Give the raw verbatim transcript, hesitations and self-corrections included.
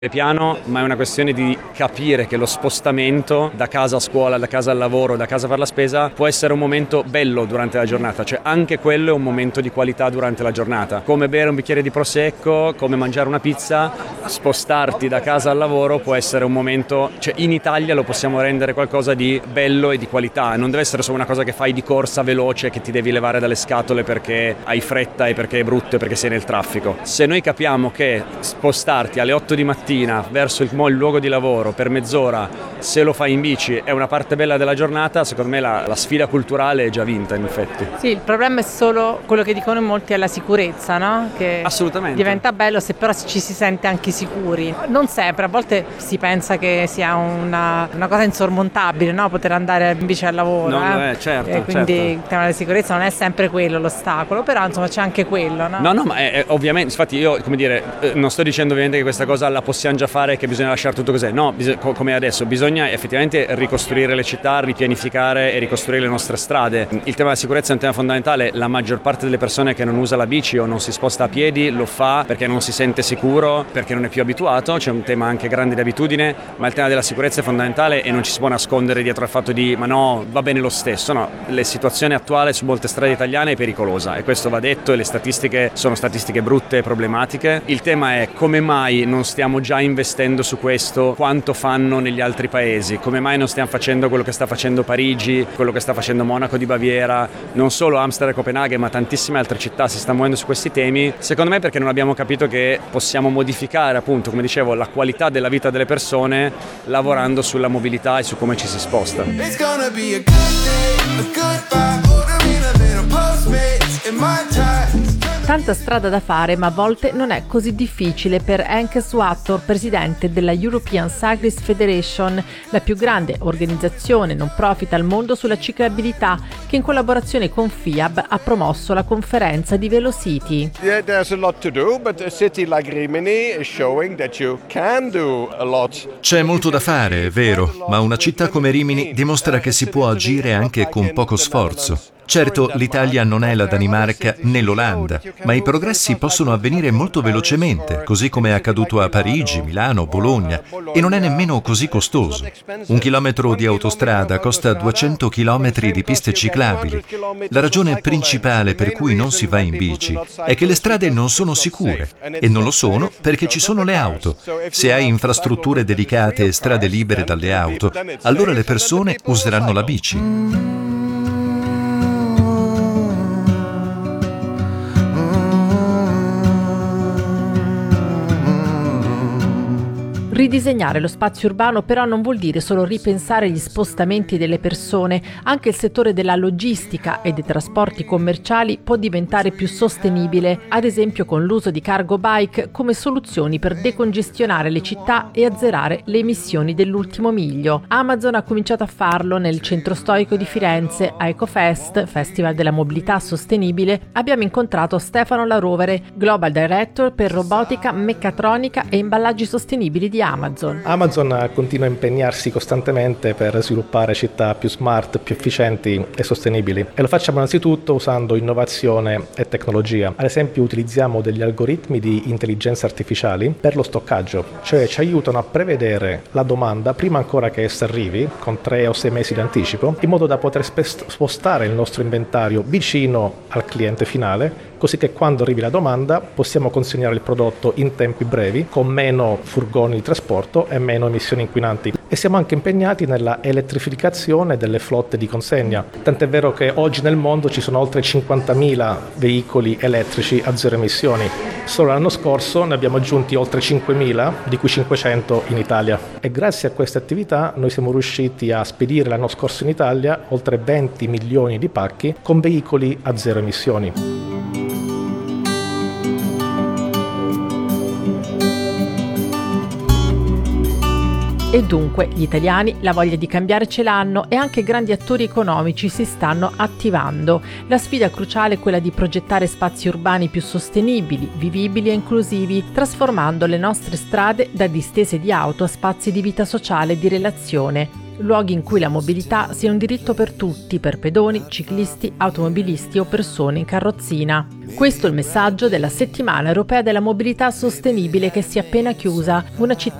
piano, ma è una questione di capire che lo spostamento da casa a scuola, da casa al lavoro, da casa a fare la spesa può essere un momento bello durante la giornata, cioè anche quello è un momento di qualità durante la giornata. Come bere un bicchiere di prosecco, come mangiare una pizza, spostarti da casa al lavoro può essere un momento, cioè in Italia lo possiamo rendere qualcosa di bello e di qualità, non deve essere solo una cosa che fai di corsa veloce che ti devi levare dalle scatole perché hai fretta e perché è brutto e perché sei nel traffico. Se noi capiamo che spostarti alle otto di mattina verso il, il luogo di lavoro per mezz'ora, se lo fai in bici, è una parte bella della giornata, secondo me la, la sfida culturale è già vinta in effetti. Sì, il problema è solo quello che dicono in molti, è la sicurezza, no? Che assolutamente diventa bello se però ci si sente anche sicuri. Non sempre, a volte si pensa che sia una, una cosa insormontabile, no? Poter andare in bici al lavoro. Non eh? lo è, certo. E quindi certo. il tema della sicurezza non è sempre quello l'ostacolo, però insomma c'è anche quello, no? No, no, ma è, è, ovviamente, infatti io, come dire, eh, non sto dicendo ovviamente che questa cosa la possiamo già fare, che bisogna lasciare tutto così, no, bis- co- come adesso, bisogna effettivamente ricostruire le città, ripianificare e ricostruire le nostre strade. Il tema della sicurezza è un tema fondamentale, la maggior parte delle persone che non usa la bici o non si sposta a piedi lo fa perché non si sente sicuro, perché non è più abituato, c'è un tema anche grande di abitudine, ma il tema della sicurezza è fondamentale e non ci si può nascondere dietro al fatto di ma no, va bene lo stesso, no, la situazione attuale su molte strade italiane è pericolosa e questo va detto e le statistiche sono statistiche brutte e problematiche. Il tema è come mai non stiamo già investendo su questo, quanto fanno negli altri paesi, come mai non stiamo facendo quello che sta facendo Parigi, quello che sta facendo Monaco di Baviera, non solo Amsterdam e Copenaghen ma tantissime altre città si stanno muovendo su questi temi, secondo me perché non abbiamo capito che possiamo modificare appunto, come dicevo, la qualità della vita delle persone lavorando sulla mobilità e su come ci si sposta. It's gonna be a good day, a good vibe, Tanta strada da fare, ma a volte non è così difficile per Henk Swator, presidente della European Cyclist Federation, la più grande organizzazione non profit al mondo sulla ciclabilità, che in collaborazione con FIAB ha promosso la conferenza di Velocity. Yeah, there's a lot to do, but a city like Rimini is showing that you can do a lot. C'è molto da fare, è vero, ma una città come Rimini dimostra che si può agire anche con poco sforzo. Certo, l'Italia non è la Danimarca né l'Olanda, ma i progressi possono avvenire molto velocemente, così come è accaduto a Parigi, Milano, Bologna, e non è nemmeno così costoso. Un chilometro di autostrada costa duecento chilometri di piste ciclabili. La ragione principale per cui non si va in bici è che le strade non sono sicure, e non lo sono perché ci sono le auto. Se hai infrastrutture delicate e strade libere dalle auto, allora le persone useranno la bici. Ridisegnare lo spazio urbano però non vuol dire solo ripensare gli spostamenti delle persone, anche il settore della logistica e dei trasporti commerciali può diventare più sostenibile, ad esempio con l'uso di cargo bike come soluzioni per decongestionare le città e azzerare le emissioni dell'ultimo miglio. Amazon ha cominciato a farlo nel centro storico di Firenze, a EcoFest, Festival della Mobilità Sostenibile. Abbiamo incontrato Stefano Larovere, Global Director per robotica, meccatronica e imballaggi sostenibili di Amazon. Amazon continua a impegnarsi costantemente per sviluppare città più smart, più efficienti e sostenibili e lo facciamo innanzitutto usando innovazione e tecnologia. Ad esempio utilizziamo degli algoritmi di intelligenza artificiali per lo stoccaggio, cioè ci aiutano a prevedere la domanda prima ancora che essa arrivi, con tre o sei mesi di anticipo, in modo da poter spostare il nostro inventario vicino al cliente finale, così che quando arrivi la domanda possiamo consegnare il prodotto in tempi brevi, con meno furgoni di trasporto e meno emissioni inquinanti. E siamo anche impegnati nella elettrificazione delle flotte di consegna, tant'è vero che oggi nel mondo ci sono oltre cinquantamila veicoli elettrici a zero emissioni. Solo l'anno scorso ne abbiamo aggiunti oltre cinquemila, di cui cinquecento in Italia. E grazie a queste attività noi siamo riusciti a spedire l'anno scorso in Italia oltre venti milioni di pacchi con veicoli a zero emissioni. E dunque gli italiani la voglia di cambiare ce l'hanno e anche grandi attori economici si stanno attivando. La sfida cruciale è quella di progettare spazi urbani più sostenibili, vivibili e inclusivi, trasformando le nostre strade da distese di auto a spazi di vita sociale e di relazione. luoghi in cui la mobilità sia un diritto per tutti, per pedoni, ciclisti, automobilisti o persone in carrozzina. Questo è il messaggio della Settimana Europea della Mobilità Sostenibile che si è appena chiusa. Una città